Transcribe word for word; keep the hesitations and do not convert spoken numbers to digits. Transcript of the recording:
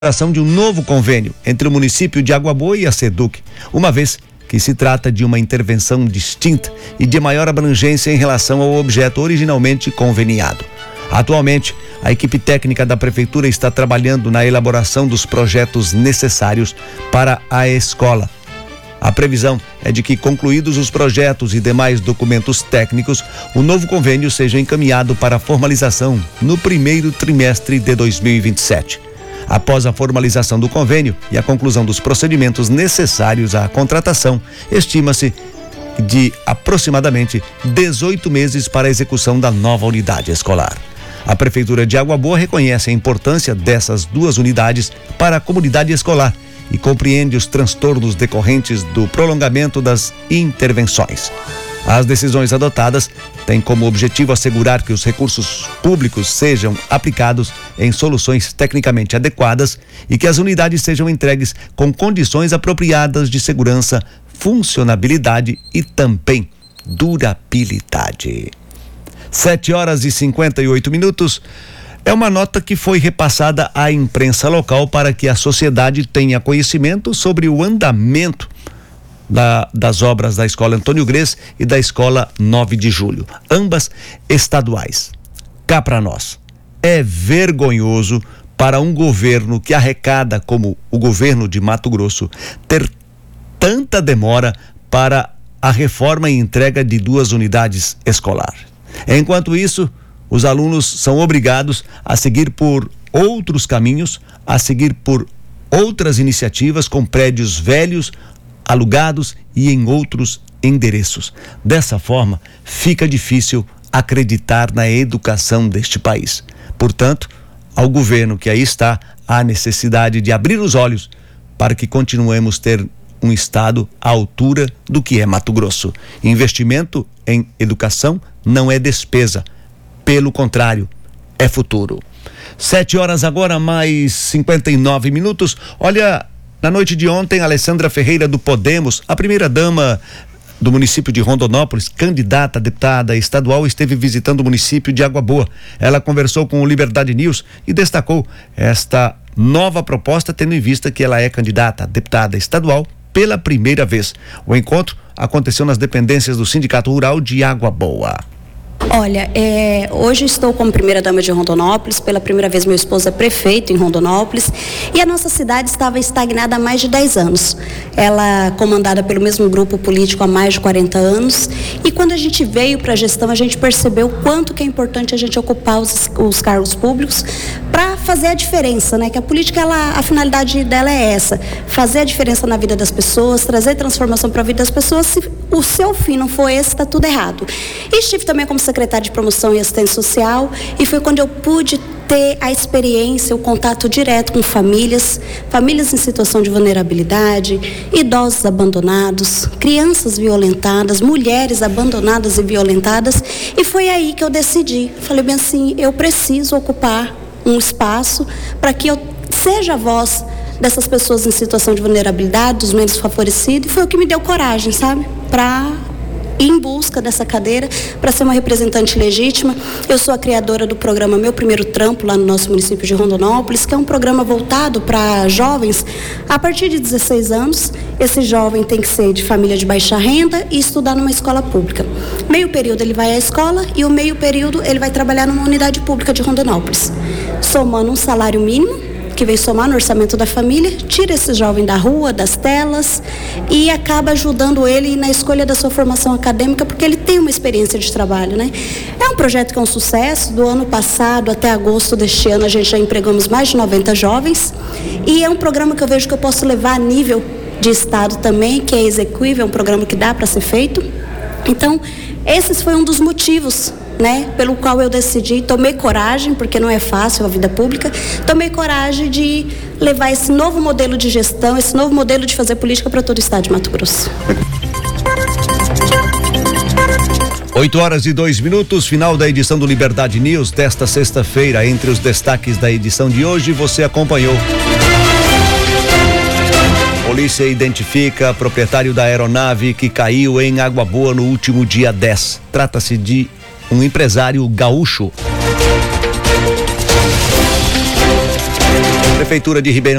de um novo convênio entre o município de Água Boa e a SEDUC, uma vez que se trata de uma intervenção distinta e de maior abrangência em relação ao objeto originalmente conveniado. Atualmente, a equipe técnica da Prefeitura está trabalhando na elaboração dos projetos necessários para a escola. A previsão é de que, concluídos os projetos e demais documentos técnicos, o novo convênio seja encaminhado para formalização no primeiro trimestre de dois mil e vinte e sete. Após a formalização do convênio e a conclusão dos procedimentos necessários à contratação, estima-se de aproximadamente dezoito meses para a execução da nova unidade escolar. A Prefeitura de Água Boa reconhece a importância dessas duas unidades para a comunidade escolar e compreende os transtornos decorrentes do prolongamento das intervenções. As decisões adotadas têm como objetivo assegurar que os recursos públicos sejam aplicados em soluções tecnicamente adequadas e que as unidades sejam entregues com condições apropriadas de segurança, funcionabilidade e também durabilidade. Sete horas e cinquenta e oito minutos. É uma nota que foi repassada à imprensa local para que a sociedade tenha conhecimento sobre o andamento Da, das obras da Escola Antônio Grez e da Escola nove de julho, ambas estaduais. Cá para nós, é vergonhoso para um governo que arrecada como o governo de Mato Grosso ter tanta demora para a reforma e entrega de duas unidades escolares. Enquanto isso, os alunos são obrigados a seguir por outros caminhos, a seguir por outras iniciativas com prédios velhos, alugados e em outros endereços. Dessa forma, fica difícil acreditar na educação deste país. Portanto, ao governo que aí está, há necessidade de abrir os olhos para que continuemos ter um estado à altura do que é Mato Grosso. Investimento em educação não é despesa, pelo contrário, é futuro. Sete horas agora, mais cinquenta e nove minutos. Olha, na noite de ontem, Alessandra Ferreira do Podemos, a primeira-dama do município de Rondonópolis, candidata a deputada estadual, esteve visitando o município de Água Boa. Ela conversou com o Liberdade News e destacou esta nova proposta, tendo em vista que ela é candidata a deputada estadual pela primeira vez. O encontro aconteceu nas dependências do Sindicato Rural de Água Boa. Olha, é, hoje estou como primeira-dama de Rondonópolis, pela primeira vez meu esposo é prefeito em Rondonópolis e a nossa cidade estava estagnada há mais de dez anos. Ela é comandada pelo mesmo grupo político há mais de quarenta anos e quando a gente veio para a gestão a gente percebeu o quanto que é importante a gente ocupar os, os cargos públicos para fazer a diferença, né? Que a política, ela, a finalidade dela é essa, fazer a diferença na vida das pessoas, trazer transformação para a vida das pessoas. Se o seu fim não for esse, está tudo errado. E estive também como secretária de Promoção e Assistência Social e foi quando eu pude ter a experiência, o contato direto com famílias, famílias em situação de vulnerabilidade, idosos abandonados, crianças violentadas, mulheres abandonadas e violentadas, e foi aí que eu decidi, falei bem assim, eu preciso ocupar um espaço para que eu seja a voz dessas pessoas em situação de vulnerabilidade, dos menos favorecidos, e foi o que me deu coragem, sabe, para ir em busca dessa cadeira, para ser uma representante legítima. Eu sou a criadora do programa Meu Primeiro Trampo, lá no nosso município de Rondonópolis, que é um programa voltado para jovens a partir de dezesseis anos. Esse jovem tem que ser de família de baixa renda e estudar numa escola pública. Meio período ele vai à escola e o meio período ele vai trabalhar numa unidade pública de Rondonópolis, somando um salário mínimo, que vem somar no orçamento da família, tira esse jovem da rua, das telas e acaba ajudando ele na escolha da sua formação acadêmica, porque ele tem uma experiência de trabalho, né? É um projeto que é um sucesso. Do ano passado até agosto deste ano a gente já empregamos mais de noventa jovens e é um programa que eu vejo que eu posso levar a nível de estado também, que é execuível, é um programa que dá para ser feito. Então, esse foi um dos motivos, né, pelo qual eu decidi, tomei coragem, porque não é fácil a vida pública, tomei coragem de levar esse novo modelo de gestão, esse novo modelo de fazer política para todo o estado de Mato Grosso. oito horas e dois minutos, final da edição do Liberdade News desta sexta-feira. Entre os destaques da edição de hoje, você acompanhou. Polícia identifica proprietário da aeronave que caiu em Água Boa no último dia dez. Trata-se de um empresário gaúcho. Prefeitura de Ribeirão